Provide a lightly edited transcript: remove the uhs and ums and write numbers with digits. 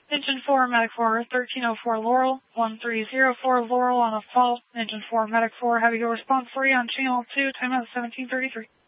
Engine 4, Medic 4, 1304 Laurel, 1304 Laurel on a fault. Engine 4, Medic 4, have your response 3 on channel 2, time out 1733.